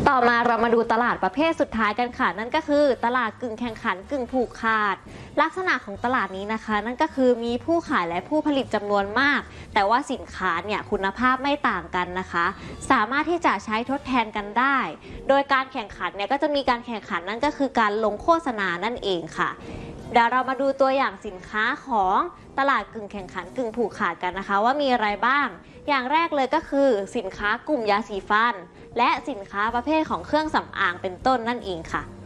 ต่อมาเรามาดูตลาดประเภทสุดท้ายกันค่ะนั่นก็คือตลาดกึ่งแข่งขันกึ่งผูกขาดลักษณะของตลาดนี้นะคะนั่นก็คือมีผู้ขายและผู้ผลิตจำนวนมากแต่ว่าสินค้าเนี่ยคุณภาพไม่ต่างกันนะคะสามารถที่จะใช้ทดแทนกันได้โดยการแข่งขันเนี่ยก็จะมีการแข่งขันนั่นก็คือการลงโฆษณานั่นเองค่ะเดี๋ยวเรามาดูตัวอย่างสินค้าของตลาดกึ่งแข่งขันกึ่งผูกขาดกันนะคะว่ามีอะไรบ้างอย่างแรกเลยก็คือสินค้ากลุ่มยาสีฟันและสินค้าประเภทของเครื่องสำอางเป็นต้นนั่นเองค่ะ